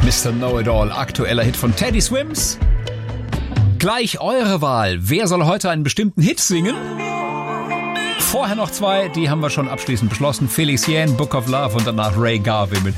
Mr. Know-It-All, aktueller Hit von Teddy Swims. Gleich eure Wahl. Wer soll heute einen bestimmten Hit singen? Vorher noch zwei, die haben wir schon abschließend beschlossen. Felix Jähn, Book of Love und danach Ray Garvey mit